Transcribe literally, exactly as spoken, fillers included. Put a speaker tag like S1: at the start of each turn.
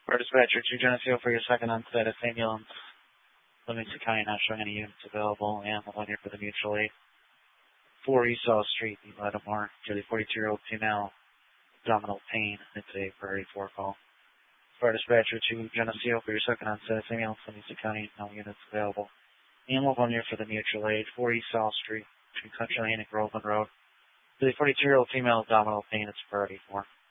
S1: For dispatcher to Geneseo for your second onset at ambulance. Livingston County not showing any units available, and the one here for the mutual aid. four East South Street, Lattimore, to the forty-two-year-old female, abdominal pain. It's a priority four call. For dispatcher to Geneseo for your second onset at ambulance, Livingston County, no units available. And one here for the mutual aid, four East South Street, between Country Lane and Groveland Road. To the forty-two-year-old female, abdominal pain. It's priority four.